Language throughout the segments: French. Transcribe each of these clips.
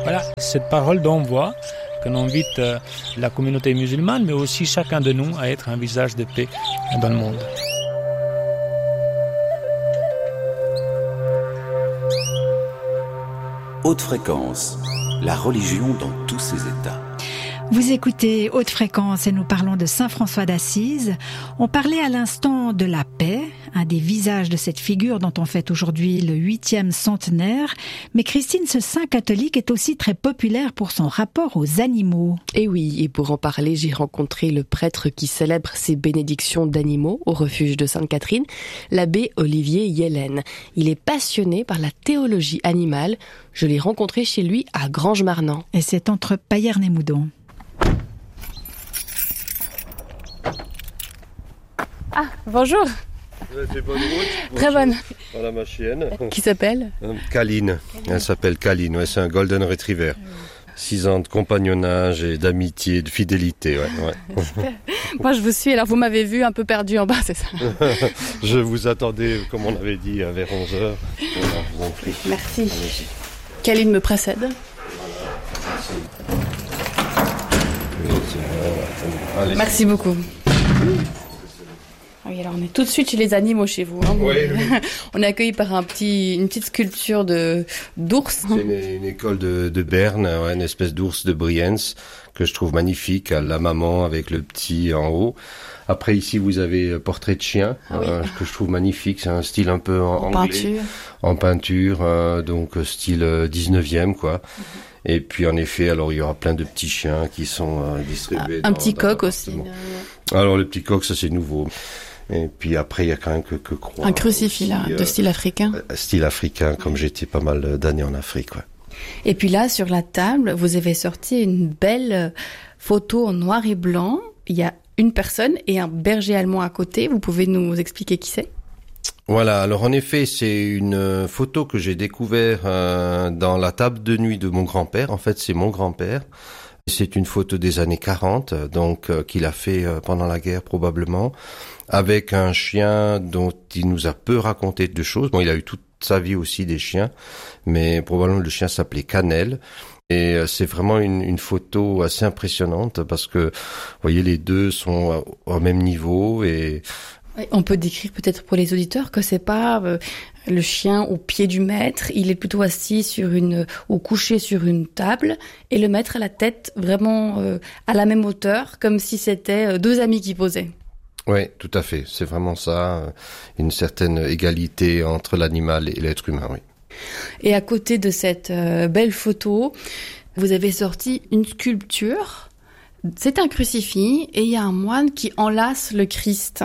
Voilà, cette parole d'envoi qu'on invite la communauté musulmane, mais aussi chacun de nous à être un visage de paix dans le monde. Haute fréquence, la religion dans tous ses états. Vous écoutez Haute Fréquence et nous parlons de Saint François d'Assise. On parlait à l'instant de la paix, un des visages de cette figure dont on fête aujourd'hui le 8e centenaire. Mais Christine, ce saint catholique est aussi très populaire pour son rapport aux animaux. Et oui, et pour en parler, j'ai rencontré le prêtre qui célèbre ses bénédictions d'animaux au refuge de Sainte-Catherine, l'abbé Olivier Yellen. Il est passionné par la théologie animale. Je l'ai rencontré chez lui à Grange-Marnant. Et c'est entre Payerne et Moudon. Ah, bonjour. Vous avez fait bonne route. Très bonne. Voilà ma chienne. Qui s'appelle Kaline. Elle s'appelle Kaline, ouais, c'est un Golden Retriever. 6 ans de compagnonnage et d'amitié, de fidélité. Ouais. Moi, je vous suis. Alors, vous m'avez vu un peu perdu en bas, c'est ça? Je vous attendais, comme on avait dit, vers 11h. Voilà, je vous en prie. Merci. Allez-y. Kaline me précède. Merci beaucoup. Oui, alors on est tout de suite chez les animaux chez vous. Hein. Oui. On est accueillis par une petite sculpture d'ours. C'est une école de Berne, ouais, une espèce d'ours de Brienz que je trouve magnifique, la maman avec le petit en haut. Après ici vous avez portrait de chien, que je trouve magnifique, c'est un style un peu anglais. En peinture, donc style 19e quoi. Et puis en effet, alors il y aura plein de petits chiens qui sont distribués. Un petit coq aussi. Alors le petit coq, ça c'est nouveau. Et puis après, il y a quand même que croix. Un crucifix là, de style africain. Style africain, comme j'étais pas mal d'années en Afrique. Ouais. Et puis là, sur la table, vous avez sorti une belle photo en noir et blanc. Il y a une personne et un berger allemand à côté. Vous pouvez nous expliquer qui c'est ? Voilà, alors en effet, c'est une photo que j'ai découvert dans la table de nuit de mon grand-père. En fait, c'est mon grand-père. C'est une photo des années 40, donc qu'il a fait pendant la guerre probablement, avec un chien dont il nous a peu raconté de choses. Bon, il a eu toute sa vie aussi des chiens, mais probablement le chien s'appelait Cannelle. Et c'est vraiment une photo assez impressionnante parce que, vous voyez, les deux sont au même niveau et... On peut décrire peut-être pour les auditeurs que c'est pas le chien au pied du maître, il est plutôt assis ou couché sur une table et le maître a la tête vraiment à la même hauteur, comme si c'était deux amis qui posaient. Oui, tout à fait. C'est vraiment ça, une certaine égalité entre l'animal et l'être humain, oui. Et à côté de cette belle photo, vous avez sorti une sculpture. C'est un crucifix et il y a un moine qui enlace le Christ.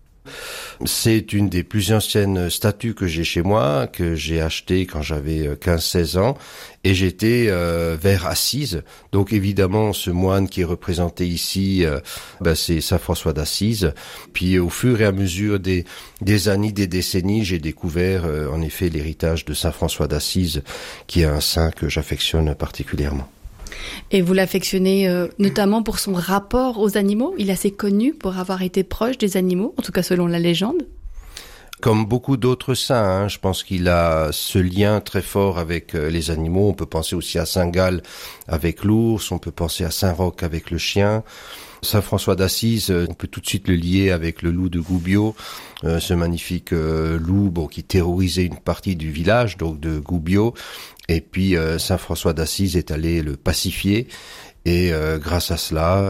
C'est une des plus anciennes statues que j'ai chez moi, que j'ai achetée quand j'avais 15-16 ans, et j'étais vers Assise. Donc évidemment, ce moine qui est représenté ici, c'est Saint François d'Assise. Puis au fur et à mesure des années, des décennies, j'ai découvert en effet l'héritage de Saint François d'Assise, qui est un saint que j'affectionne particulièrement. Et vous l'affectionnez notamment pour son rapport aux animaux. Il est assez connu pour avoir été proche des animaux, en tout cas selon la légende. Comme beaucoup d'autres saints, je pense qu'il a ce lien très fort avec les animaux. On peut penser aussi à Saint Gall avec l'ours, on peut penser à Saint Roch avec le chien. Saint François d'Assise, on peut tout de suite le lier avec le loup de Gubbio, ce magnifique loup qui terrorisait une partie du village, donc de Gubbio. Et puis Saint François d'Assise est allé le pacifier et grâce à cela,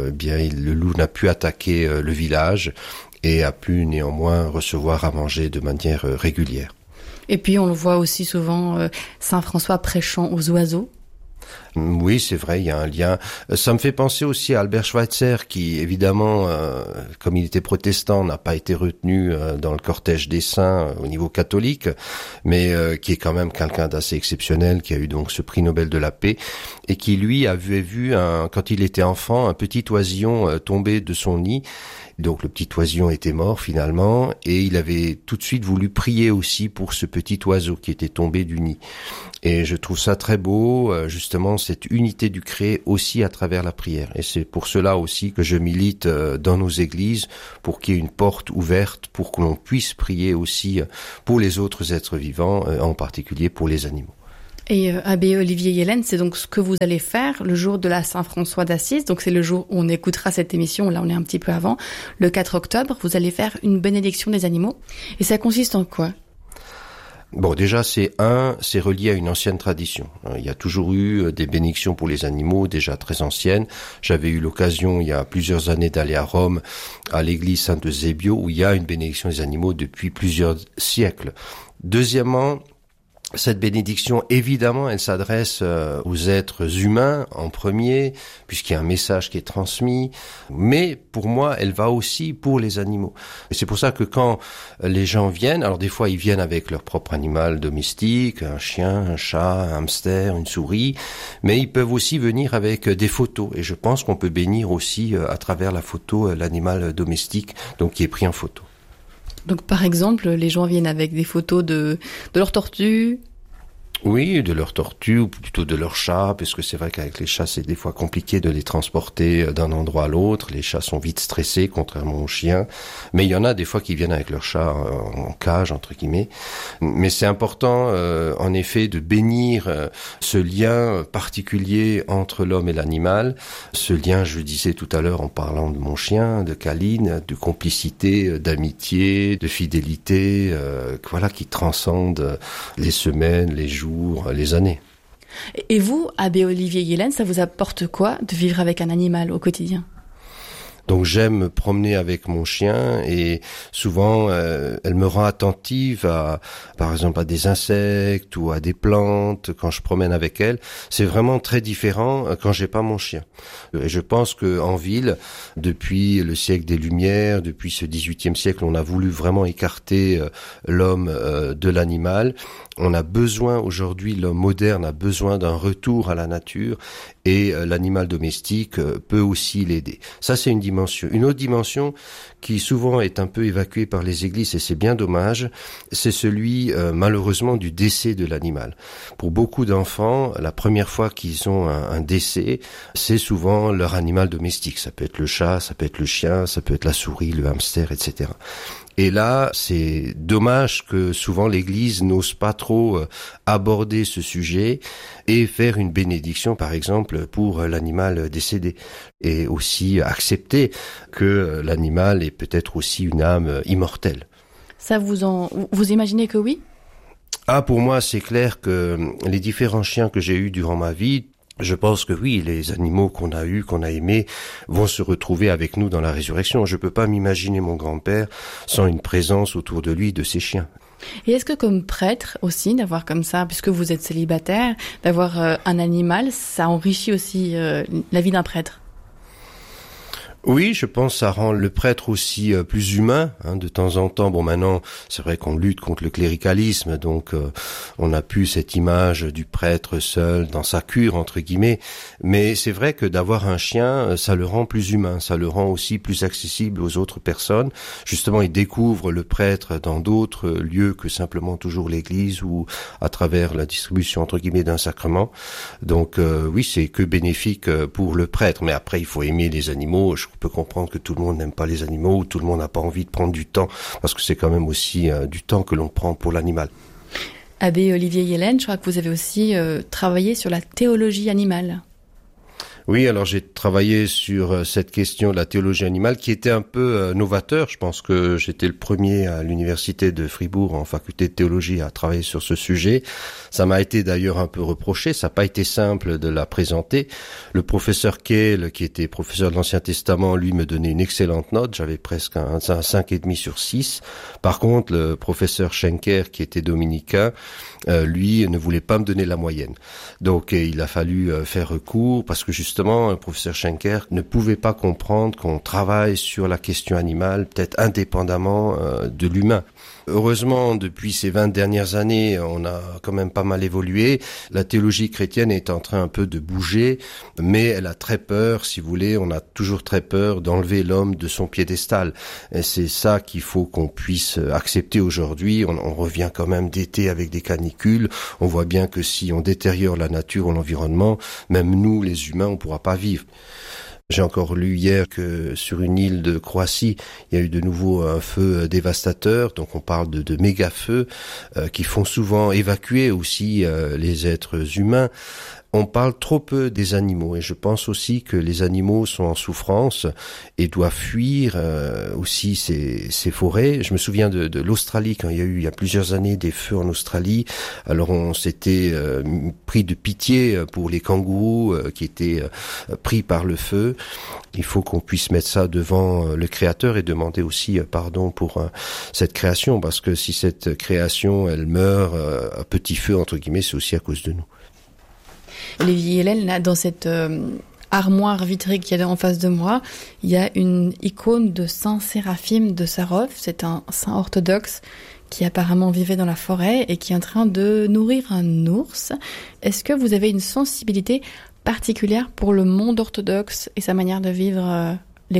le loup n'a pu attaquer le village et a pu néanmoins recevoir à manger de manière régulière. Et puis on le voit aussi souvent, Saint François prêchant aux oiseaux. Oui, c'est vrai, il y a un lien. Ça me fait penser aussi à Albert Schweitzer qui, évidemment, comme il était protestant, n'a pas été retenu dans le cortège des saints au niveau catholique, mais qui est quand même quelqu'un d'assez exceptionnel, qui a eu donc ce prix Nobel de la paix, et qui, lui, avait vu, quand il était enfant, un petit oisillon tomber de son nid. Donc le petit oisillon était mort finalement, et il avait tout de suite voulu prier aussi pour ce petit oiseau qui était tombé du nid. Et je trouve ça très beau, justement, cette unité du créé aussi à travers la prière. Et c'est pour cela aussi que je milite dans nos églises, pour qu'il y ait une porte ouverte, pour que l'on puisse prier aussi pour les autres êtres vivants, en particulier pour les animaux. Et Abbé Olivier Yellen, c'est donc ce que vous allez faire le jour de la Saint-François d'Assise. Donc c'est le jour où on écoutera cette émission. Là, on est un petit peu avant. Le 4 octobre, vous allez faire une bénédiction des animaux. Et ça consiste en quoi ? Bon, déjà, c'est relié à une ancienne tradition. Il y a toujours eu des bénédictions pour les animaux, déjà très anciennes. J'avais eu l'occasion, il y a plusieurs années, d'aller à Rome, à l'église Saint-Eusébio, où il y a une bénédiction des animaux depuis plusieurs siècles. Deuxièmement, cette bénédiction, évidemment, elle s'adresse aux êtres humains en premier, puisqu'il y a un message qui est transmis. Mais pour moi, elle va aussi pour les animaux. Et c'est pour ça que quand les gens viennent, alors des fois ils viennent avec leur propre animal domestique, un chien, un chat, un hamster, une souris, mais ils peuvent aussi venir avec des photos. Et je pense qu'on peut bénir aussi à travers la photo l'animal domestique, donc qui est pris en photo. Donc par exemple, les gens viennent avec des photos de leur tortue. Oui, de leur tortue, ou plutôt de leur chat, parce que c'est vrai qu'avec les chats, c'est des fois compliqué de les transporter d'un endroit à l'autre. Les chats sont vite stressés, contrairement aux chiens. Mais il y en a des fois qui viennent avec leur chat en cage, entre guillemets. Mais c'est important, en effet, de bénir ce lien particulier entre l'homme et l'animal. Ce lien, je disais tout à l'heure en parlant de mon chien, de Caline, de complicité, d'amitié, de fidélité, voilà, qui transcende les semaines, les jours, les années. Et vous, Abbé Olivier Yellen, ça vous apporte quoi de vivre avec un animal au quotidien ? Donc j'aime me promener avec mon chien et souvent elle me rend attentive à, par exemple, à des insectes ou à des plantes quand je promène avec elle. C'est vraiment très différent quand j'ai pas mon chien. Et je pense que en ville, depuis le siècle des Lumières, depuis ce 18e siècle, on a voulu vraiment écarter l'homme de l'animal. On a besoin aujourd'hui, l'homme moderne a besoin d'un retour à la nature et l'animal domestique peut aussi l'aider. Ça, c'est une dimension. Une autre dimension qui souvent est un peu évacuée par les églises, et c'est bien dommage, c'est celui malheureusement du décès de l'animal. Pour beaucoup d'enfants, la première fois qu'ils ont un décès, c'est souvent leur animal domestique. Ça peut être le chat, ça peut être le chien, ça peut être la souris, le hamster, etc. Et là, c'est dommage que souvent l'Église n'ose pas trop aborder ce sujet et faire une bénédiction, par exemple, pour l'animal décédé. Et aussi accepter que l'animal est peut-être aussi une âme immortelle. Ça, vous imaginez que oui ? Ah, pour moi, c'est clair que les différents chiens que j'ai eus durant ma vie, je pense que oui, les animaux qu'on a eus, qu'on a aimés, vont se retrouver avec nous dans la résurrection. Je peux pas m'imaginer mon grand-père sans une présence autour de lui de ses chiens. Et est-ce que comme prêtre aussi, d'avoir comme ça, puisque vous êtes célibataire, d'avoir un animal, ça enrichit aussi la vie d'un prêtre ? Oui, je pense que ça rend le prêtre aussi plus humain, de temps en temps. Bon, maintenant, c'est vrai qu'on lutte contre le cléricalisme, donc on n'a plus cette image du prêtre seul dans sa cure, entre guillemets. Mais c'est vrai que d'avoir un chien, ça le rend plus humain, ça le rend aussi plus accessible aux autres personnes. Justement, il découvre le prêtre dans d'autres lieux que simplement toujours l'église ou à travers la distribution, entre guillemets, d'un sacrement. Donc oui, c'est que bénéfique pour le prêtre. Mais après, il faut aimer les animaux. Je peux comprendre que tout le monde n'aime pas les animaux ou tout le monde n'a pas envie de prendre du temps parce que c'est quand même aussi du temps que l'on prend pour l'animal. Abbé Olivier Yellen, je crois que vous avez aussi travaillé sur la théologie animale. Oui, alors j'ai travaillé sur cette question de la théologie animale qui était un peu novateur. Je pense que j'étais le premier à l'université de Fribourg en faculté de théologie à travailler sur ce sujet. Ça m'a été d'ailleurs un peu reproché, ça n'a pas été simple de la présenter. Le professeur Kehl, qui était professeur de l'Ancien Testament, lui me donnait une excellente note, j'avais presque un 5,5 sur 6. Par contre, le professeur Schenker, qui était dominicain, lui ne voulait pas me donner la moyenne. Donc il a fallu faire recours parce que justement, le professeur Schenker ne pouvait pas comprendre qu'on travaille sur la question animale, peut-être indépendamment de l'humain. Heureusement, depuis ces 20 dernières années, on a quand même pas mal évolué. La théologie chrétienne est en train un peu de bouger, mais elle a très peur, si vous voulez, on a toujours très peur d'enlever l'homme de son piédestal. Et c'est ça qu'il faut qu'on puisse accepter aujourd'hui. On revient quand même d'été avec des canicules. On voit bien que si on détériore la nature ou l'environnement, même nous, les humains, on pourra pas vivre. J'ai encore lu hier que sur une île de Croatie, il y a eu de nouveau un feu dévastateur. Donc on parle de méga feux qui font souvent évacuer aussi les êtres humains. On parle trop peu des animaux et je pense aussi que les animaux sont en souffrance et doivent fuir aussi ces forêts. Je me souviens de l'Australie quand il y a plusieurs années des feux en Australie. Alors on s'était pris de pitié pour les kangourous qui étaient pris par le feu. Il faut qu'on puisse mettre ça devant le Créateur et demander aussi pardon pour cette création, parce que si cette création elle meurt à petit feu entre guillemets, c'est aussi à cause de nous. Olivier Hélène, là, dans cette armoire vitrée qu'il y a en face de moi, il y a une icône de Saint Séraphime de Sarov. C'est un saint orthodoxe qui apparemment vivait dans la forêt et qui est en train de nourrir un ours. Est-ce que vous avez une sensibilité particulière pour le monde orthodoxe et sa manière de vivre l'écologie ?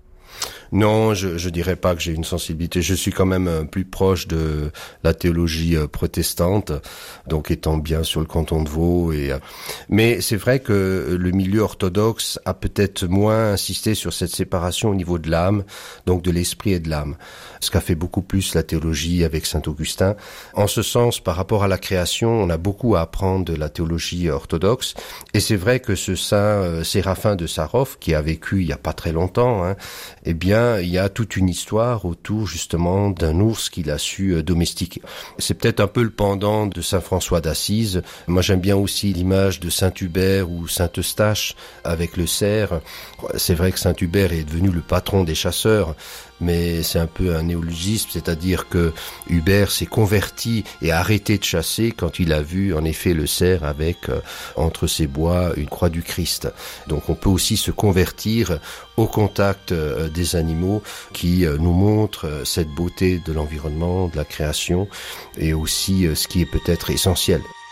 Non, je dirais pas que j'ai une sensibilité. Je suis quand même plus proche de la théologie protestante, donc étant bien sur le canton de Vaud. Mais c'est vrai que le milieu orthodoxe a peut-être moins insisté sur cette séparation au niveau de l'âme, donc de l'esprit et de l'âme. Ce qu'a fait beaucoup plus la théologie avec saint Augustin. En ce sens, par rapport à la création, on a beaucoup à apprendre de la théologie orthodoxe. Et c'est vrai que ce saint Séraphin de Sarov, qui a vécu il y a pas très longtemps, eh bien, il y a toute une histoire autour justement d'un ours qu'il a su domestiquer. C'est peut-être un peu le pendant de saint François d'Assise. Moi j'aime bien aussi l'image de saint Hubert ou saint Eustache avec le cerf. C'est vrai que saint Hubert est devenu le patron des chasseurs, mais c'est un peu un néologisme, c'est-à-dire que Hubert s'est converti et a arrêté de chasser quand il a vu en effet le cerf avec entre ses bois une croix du Christ. Donc on peut aussi se convertir au contact des animaux qui nous montrent cette beauté de l'environnement, de la création et aussi ce qui est peut-être essentiel.